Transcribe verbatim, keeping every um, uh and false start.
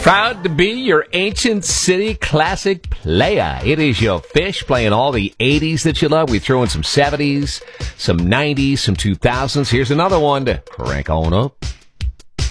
Proud to be your Ancient City Classic player. It is your Fish playing all the eighties that you love. We throw in some seventies, some nineties, some two thousands. Here's another one to crank on up.